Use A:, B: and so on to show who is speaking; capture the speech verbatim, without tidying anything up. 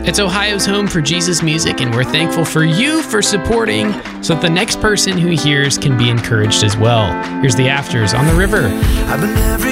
A: It's Ohio's home for Jesus music, and we're thankful for you for supporting so that the next person who hears can be encouraged as well. Here's the Afters on the River.
B: I've been every